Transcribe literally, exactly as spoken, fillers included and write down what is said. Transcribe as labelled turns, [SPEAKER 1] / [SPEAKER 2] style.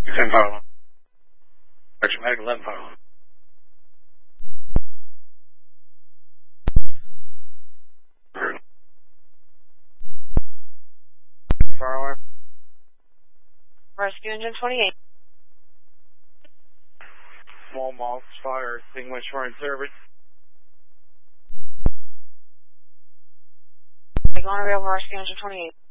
[SPEAKER 1] ten file. Archmatic eleven file. Fire.
[SPEAKER 2] Rescue engine twenty-eight.
[SPEAKER 1] Small moss fire extinguisher in service.
[SPEAKER 2] Going available rescue engine twenty-eight.